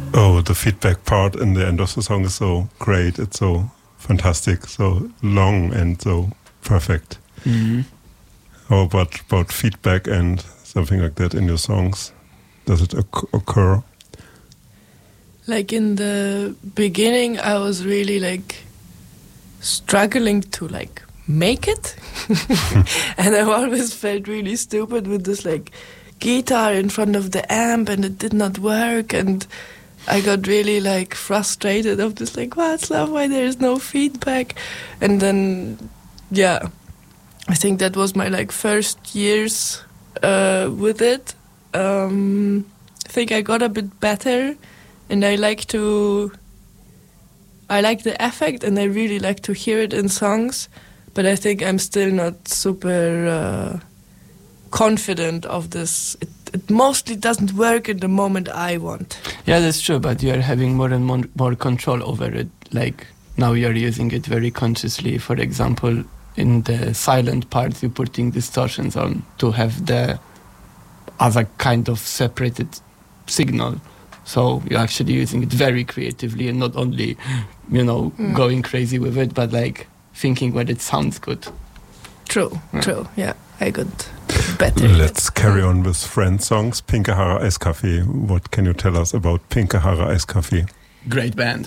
Oh, the feedback part in the end of the song is so great. It's so fantastic, so long and so perfect. Mm-hmm. How about feedback and something like that in your songs? Does it occur? Like in the beginning, I was really like struggling to like make it. And I always felt really stupid with this like guitar in front of the amp, and it did not work, and I got really like frustrated of this like, Václav, why there is no feedback? And then I think that was my like first years with it. I think I got a bit better, and I like the effect, and I really like to hear it in songs, but I think I'm still not super confident of this. It mostly doesn't work in the moment I want. Yeah, that's true, but you are having more and more control over it. Like, now you're using it very consciously. For example, in the silent parts, you're putting distortions on to have the other kind of separated signal. So you're actually using it very creatively, and not only, going crazy with it, but like thinking when it sounds good. True, yeah. I got better. Let's carry on with Friend songs. Pinke Haare Eiskaffee. What can you tell us about Pinke Haare Eiskaffee? Great band.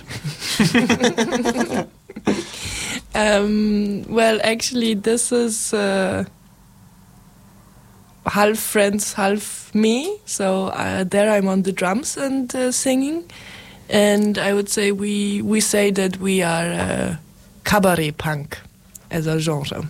Well, actually, this is half friends, half me. So there I'm on the drums and singing. And I would say we say that we are cabaret punk as a genre.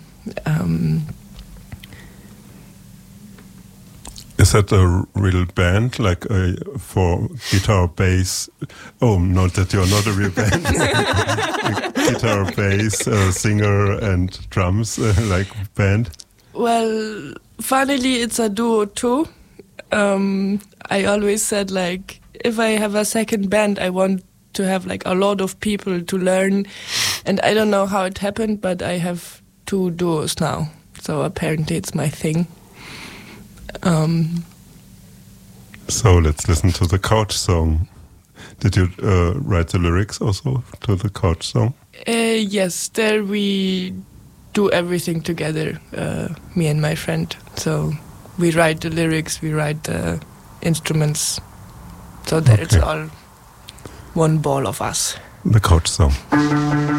Is that a real band, like for guitar, bass? Oh, not that you're not a real band. Guitar, bass, singer, and drums, like band? Well, funnily, it's a duo too. I always said, like, if I have a second band, I want to have like a lot of people to learn. And I don't know how it happened, but I have 2 duos now. So apparently it's my thing. So let's listen to the Couch Song. Did you write the lyrics also to the Couch Song? Yes, there we do everything together, me and my friend. So we write the lyrics, we write the instruments. So that it's all one ball of us. The Couch Song.